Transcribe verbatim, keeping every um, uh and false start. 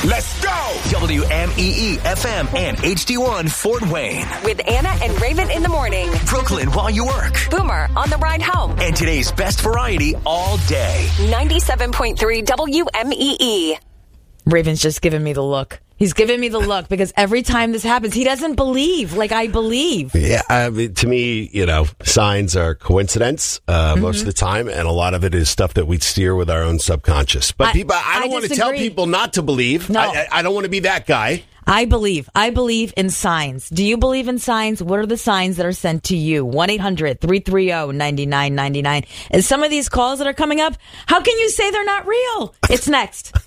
Let's go! W M E E F M and H D one Fort Wayne. With Anna and Raven in the morning. Brooklyn while you work. Boomer on the ride home. And today's best variety all day. ninety-seven point three W M E E. Raven's just giving me the look. He's giving me the look because every time this happens, he doesn't believe like I believe. Yeah, I mean, to me, you know, signs are coincidence uh, mm-hmm. most of the time, and a lot of it is stuff that we steer with our own subconscious. But I, people, I don't I want to tell people not to believe. No. I, I don't want to be that guy. I believe. I believe in signs. Do you believe in signs? What are the signs that are sent to you? one eight hundred three three zero nine nine nine nine. And some of these calls that are coming up, how can you say they're not real? It's next.